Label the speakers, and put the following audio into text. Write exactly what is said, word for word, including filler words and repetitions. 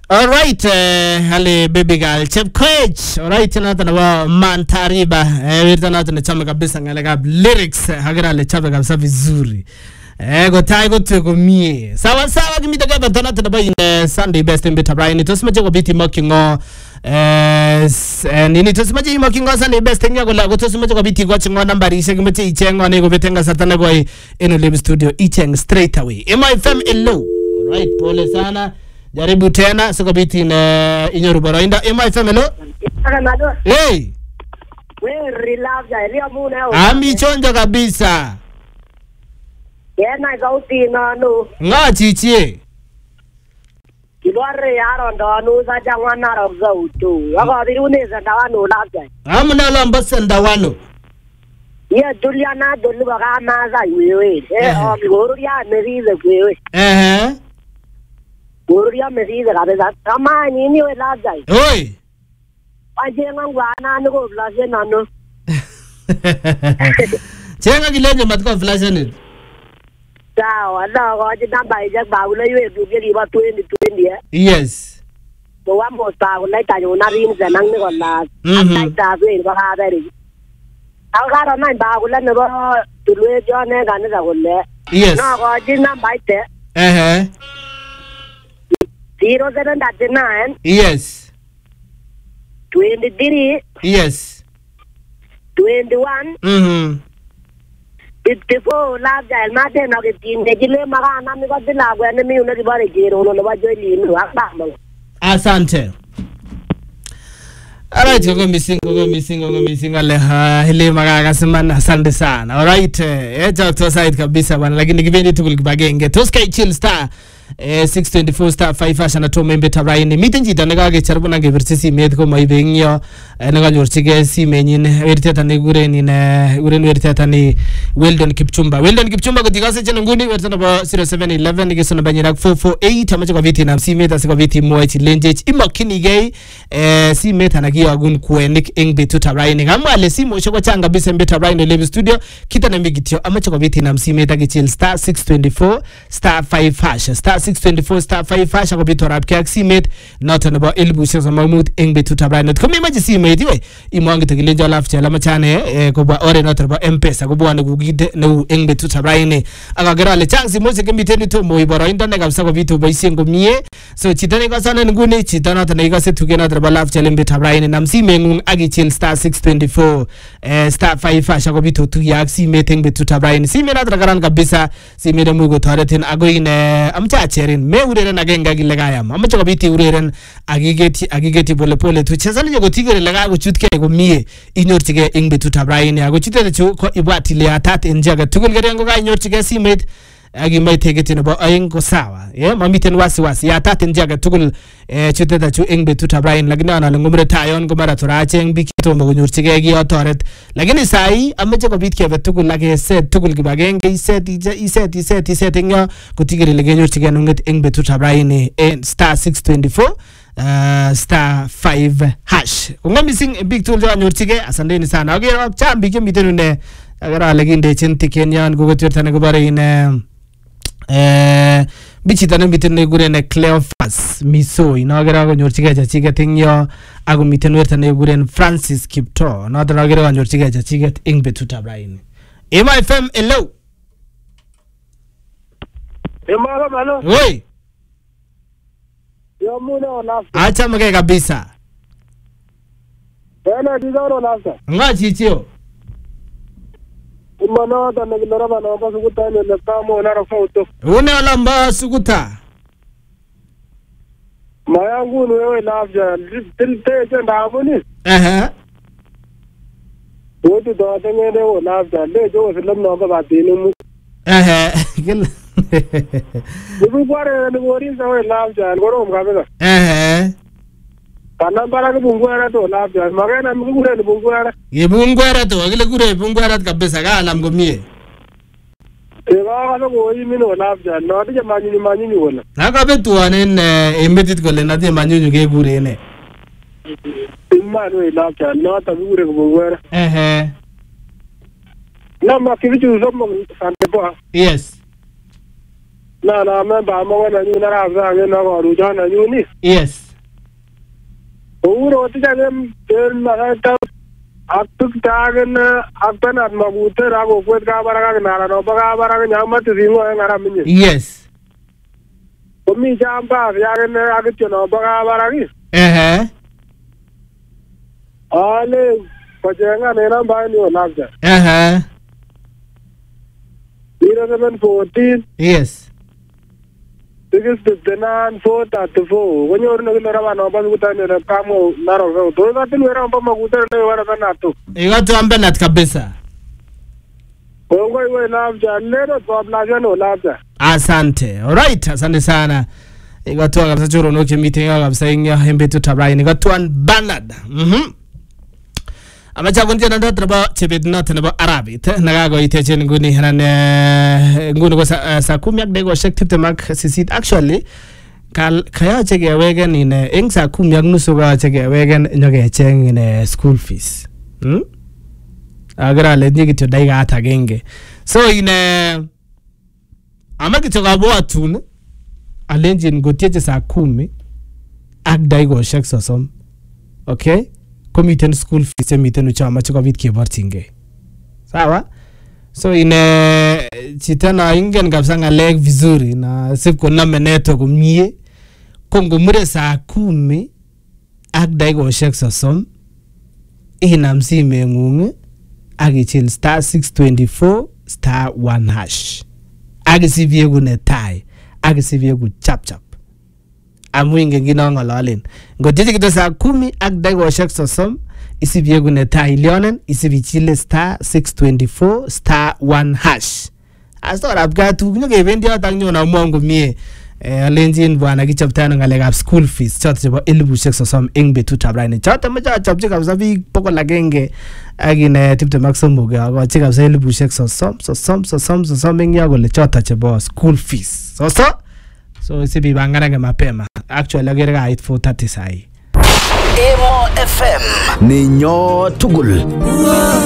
Speaker 1: All right, uh, hali baby girl Chepkoech. All right, na tana wa Mantariba. Eh, wirta na tana chama kabisa ngalega lyrics hagira le chapa kabisa vizuri. Eh, go tai go tu go mie. Sawa sawa kimita kaba tana tana ba in Sunday best in beta Brian. Tosima je go biti mokingo. Eh, nini tosima je mokingo Sunday best ngia go la go tosima je go biti go chingo nambari se kimete ichengo ne go betenga satana go eno live studio icheng straight away. M I F M hello. All right, pole sana. Jaribu tena siko biti na inyoru barainda M I F M hello. Hey.
Speaker 2: We relax ya ria muna.
Speaker 1: Ami chonja kabisa.
Speaker 2: Yena gauti na no.
Speaker 1: Nga chichie.
Speaker 2: Kidware yaro ndo no za jangwana ro zautu. Aka dirune za ndawano labja.
Speaker 1: Amna lamba sandawano.
Speaker 2: Ye duliana dulu baga maza wewe. Eh o goro ya merize wewe.
Speaker 1: Eh.
Speaker 2: Gororia merize kabisa. Kama nini we labja.
Speaker 1: Oi.
Speaker 2: Ajenga ngwana ngo blase nano.
Speaker 1: Chenga kilenje matko flash ni.
Speaker 2: Sawa, na ko ji namba ije ba ule ywe dugeri ba twenty twenty eh.
Speaker 1: Yes.
Speaker 2: Bo wa mo ta ko lai ta yo na rim za nang ni ko la.
Speaker 1: Mhm.
Speaker 2: Ai ta we ba ha da ri. Ang ga ro na ba ko la ne ba tu le jo ne ga ne za ko le.
Speaker 1: Yes.
Speaker 2: Na ko ji namba ite.
Speaker 1: Eh eh.
Speaker 2: zero seven nine.
Speaker 1: Yes.
Speaker 2: twenty-three.
Speaker 1: Yes.
Speaker 2: twenty-one.
Speaker 1: Mhm.
Speaker 2: fifty-four la ja ma de na ke tin de jile ma ga na mi ko de la gwa ne mi una di ba re jero no ba jo li no ba ma.
Speaker 1: Asante. Alright, go missing, go missing, go missing ale hele magaga semana asante sana. Alright, eh to side kabisa bwana, lakini kipindi tu kulibagenge. Toskai chill star eh six twenty-four star five fashion to member taraini. Mitenji danaga ge charbuna ge versisi med ko mai bengyo. Naga njorchige si menyin werteta ni gure ni na gure ni werteta ni Weldon Kipchumba. Weldon Kipchumba ko digase chana nguni werteta ba zero seven one one ge sona banyina four four eight amacho kwa viti na si meta siko viti moichi lenje imakini ge eh si meta na giyo agun kuenik engbe tutaraini. Kama le si mo shoko changa bisa mbeta raini live studio kita na mbigitio amacho kwa viti na si meta ge chill star six twenty-four star five hash star six twenty-four star five hash ko vito rap kya si met not na ba elbu sheza mamut engbe tutaraini. Kama imaji si metiwe imwangi tegilenjo lafche lama chane eh ko ba ore not ba mpesa ko bwana gugide no engbe tutaraini akagera le chance mo se kemiteni to mo ibara internet kabisa ko vito ba isengo mie so chitane ka sana ngune chitana tana ikase tugena ba lafche lembe taraini na msime ngung agichil star six twenty-four eh star five fasha ko vito tu ya si meteng be tutaraini si mena tragaran kabisa si mena mugo thoretin agoine amcha cherin me ureren agenga gilegayam amcha ko viti ureren agigeti agigeti pole pole tu chesani jogo tigere lega go chutke go mie inyortige ingbe tutaraini ago chitete chu ko ibwatile atat enjaga tugul gerengo ga inyortige si met agi mai tegeti no ba ayin ko sawa ye mamiten wasi wasi ya tatin jaga tugul eh chuteta chu engbe tutarain lagina na ngumre tayon go mara tora cheng bikito mo nyurchige gi otoret lakini sai ameche ko bitke be tugul lage set tugul gibagenge set iset iset iset ngyo kutigere lege nyurchige nunget engbe tutarain e star six twenty-four Uh, star five hash kunga missing big tool jo nyurchige asandeni sana agera chambi ke mitenu ne agera leginde chenti kenyan go gotwertane go bare ine eh bichitane mitene gure ne Cleophas Miso inagera go nyurchige chachige tingyo agu mitenu wertane gure Francis Kipto no dra agera go nyurchige chachige ingbe tutarain M I F M hello
Speaker 2: Emara mano.
Speaker 1: oi
Speaker 2: Yo muna nafsa.
Speaker 1: acha mke kabisa
Speaker 2: Ena digaro nafsa.
Speaker 1: nga chichio
Speaker 2: Umano da nagilora bana ba su kutane le tamo na rafoto.
Speaker 1: une olamba sukuta
Speaker 2: Mayangu ni wewe nafsa. Til te je ndamuni.
Speaker 1: eh
Speaker 2: Wote do tenge ne wo nafsa. Le jo film no ba batinu.
Speaker 1: eh gel
Speaker 2: Bubu kware ni wori sa we nafsa. Ngoro mkabeza.
Speaker 1: eh
Speaker 2: Kana bara ke bungwara to nafsa. Magana mkure ni bungwara.
Speaker 1: ibungwera to agile gure ibungwera kabisa ga alam gomie
Speaker 2: Ewa kana ko yimi no nafsa. No de manyi manyi wona.
Speaker 1: naka betuane ne embetit gole na de manyunyu ge gure ne
Speaker 2: Imma no nafsa. No ta gure ko bungwara.
Speaker 1: eh
Speaker 2: Na makivichu somo sante po.
Speaker 1: yes
Speaker 3: Na na member mo na nyuna ra sa ngin na ko ru jana nyuni.
Speaker 1: Yes.
Speaker 3: Uro ti jagem ten na ta aktuk tagen akpan at mabuter ako kwet ka baraka na no baga baraka nyama ti singo ngara minye.
Speaker 1: Yes.
Speaker 3: Komi jamba yagen agityo no baga baraki.
Speaker 1: Eh.
Speaker 3: Ale pajenga nena ba ni onabja.
Speaker 1: Eh.
Speaker 3: zero seven fourteen.
Speaker 1: Yes.
Speaker 3: Six fifty-nine four thirty-four. When you're not going to have a good time, come narrow. Those are the way around Maguta and Varanato.
Speaker 1: You got to ambenat kabisa.
Speaker 3: Oh, we love Janero, Bob Lagano, Labda.
Speaker 1: Asante. All right, asante sana. You got to have such a ronoke meeting of saying your him to Tabrai. You got to one Bernard. Mhm. Amacha kunti na ndoto ba chebet not na ba Arabi te nagago iteche nguni hanane nguni ko sa sa kumyak de go shek tipte mak sisit actually kal kaya chege wegen in eng sa kumyak nusu ga chege wegen nyoge cheng in school fees hm agra le nyigi to dai ga ata genge so in amaki to ga bo atun alenjin go tietche sa kumi ak dai go shek sosom okay committee school fees miten uchama chiko vit kibortinge sawa so ine chitana ingen kabisa ngalek vizuri na sip na meneto kumie kongo mure saa kumi ak daigo shek sosom ina msime ngunge agichil star six twenty-four star one hash agisivye gune tai agisivye gu chap chap amwinge ngina ngolalen ngojeje kito saa kumi ak daigo shek sosom isivye gune tai lionen isivichile star six twenty-four star one hash asora abgatu nyoge bendi atanyo na mongo mie eh alenjin bwana kichaptana ngalekab school fees chat chebo elibu shek sosom eng betut abrani chat amacha chapchi kabisa bi poko lagenge agine tipte maximum ga go chika kabisa elibu shek sosom sosom sosom sosom eng yago le chat chebo school fees so so so isibi bangana ga mapema actually agere ga eight four thirty sai
Speaker 4: Emo F M Ninyo Tugul